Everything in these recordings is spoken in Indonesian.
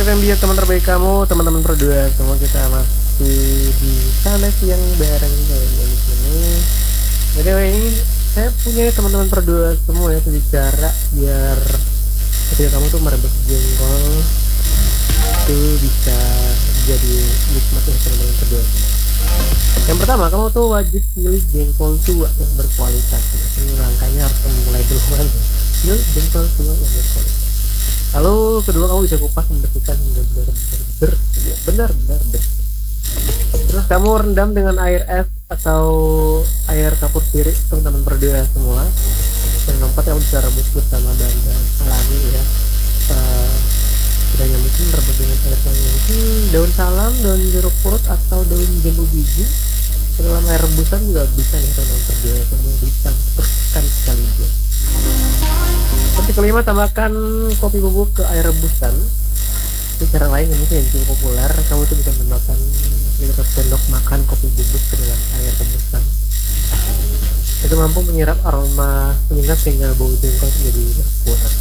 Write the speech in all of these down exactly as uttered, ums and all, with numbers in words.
F M dia teman terbaik kamu, teman-teman berdua semua, kita masih di sana siang bareng kalian di sini. Jadi ini saya punya teman-teman berdua semua ya, bicara biar ketika kamu tuh merebus jengkol itu bisa jadi nikmat ya teman-teman berdua. Yang pertama, kamu tuh wajib pilih jengkol tua yang berkualitas ya. Ini langkahnya harus mulai duluan ya. Pilih jengkol tua yang berkualitas. Lalu kedua, kamu bisa kupas membersihkan hingga benar-benar bersih, ya, benar-benar bersih. Terus kamu rendam dengan air es atau air kapur sirih, teman-teman berdua semua. Yang keempat, kamu bisa rebus bersama bahan-bahan alami ya. Uh, Tidaknya mungkin rebus dengan air yang mungkin daun salam, daun jeruk purut atau daun jambu biji. Dalam air rebusan juga bisa nih teman-teman berdua semua, dicampurkan sekaligus. Seperti kelima, tambahkan kopi bubuk ke air rebusan. Ini cara lain yang mungkin yang cukup populer. Kamu tuh bisa menambahkan sekitar sendok makan kopi bubuk ke dalam air rebusan. Itu mampu menyerap aroma menyengat sehingga bau jengkol menjadi berkurang.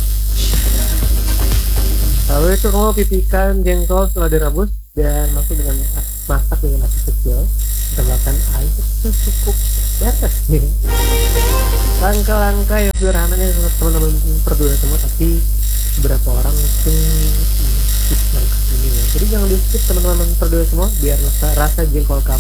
Lalu itu kamu pipihkan jengkol setelah direbus dan masuk dengan masak dengan api kecil. Tambahkan air secukup, beres nih. Langkah-langkah yang sederhananya teman-teman berdua semua, tapi beberapa orang mungkin skip langkah ini ya. Jadi jangan di skip teman-teman berdua semua, biar rasa, rasa jengkol kamu